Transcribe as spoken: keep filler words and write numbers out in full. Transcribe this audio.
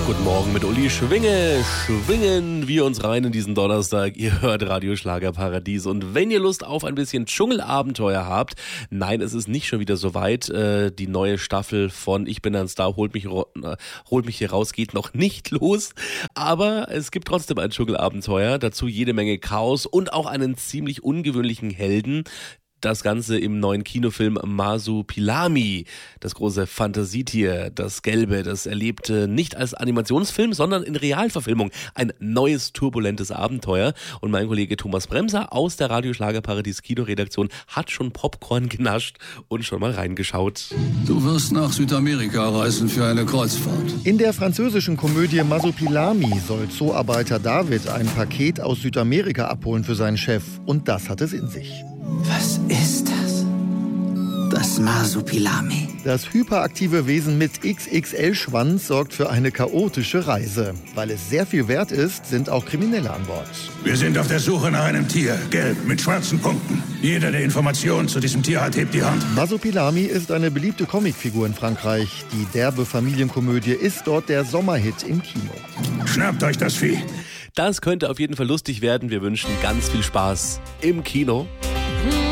Guten Morgen mit Uli Schwinge. Schwingen wir uns rein in diesen Donnerstag. Ihr hört Radio Schlagerparadies. Und wenn ihr Lust auf ein bisschen Dschungelabenteuer habt, nein, es ist nicht schon wieder so weit. Äh, die neue Staffel von Ich bin ein Star, holt mich, äh, holt mich hier raus, geht noch nicht los. Aber es gibt trotzdem ein Dschungelabenteuer. Dazu jede Menge Chaos und auch einen ziemlich ungewöhnlichen Helden. Das Ganze im neuen Kinofilm Masupilami, das große Fantasietier, das Gelbe, das erlebte nicht als Animationsfilm, sondern in Realverfilmung. Ein neues, turbulentes Abenteuer. Und mein Kollege Thomas Bremser aus der Radio Schlagerparadies Kinoredaktion hat schon Popcorn genascht und schon mal reingeschaut. Du wirst nach Südamerika reisen für eine Kreuzfahrt. In der französischen Komödie Masupilami soll Zooarbeiter David ein Paket aus Südamerika abholen für seinen Chef. Und das hat es in sich. Was ist das? Das Masupilami. Das hyperaktive Wesen mit X X L-Schwanz sorgt für eine chaotische Reise. Weil es sehr viel wert ist, sind auch Kriminelle an Bord. Wir sind auf der Suche nach einem Tier, gelb, mit schwarzen Punkten. Jeder, der Informationen zu diesem Tier hat, hebt die Hand. Masupilami ist eine beliebte Comicfigur in Frankreich. Die derbe Familienkomödie ist dort der Sommerhit im Kino. Schnappt euch das Vieh. Das könnte auf jeden Fall lustig werden. Wir wünschen ganz viel Spaß im Kino.